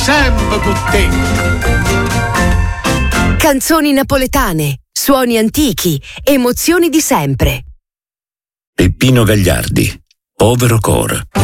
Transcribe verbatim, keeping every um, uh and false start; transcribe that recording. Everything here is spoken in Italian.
sempre con te. Canzoni napoletane, suoni antichi, emozioni di sempre. Peppino Gagliardi, Povero Cor.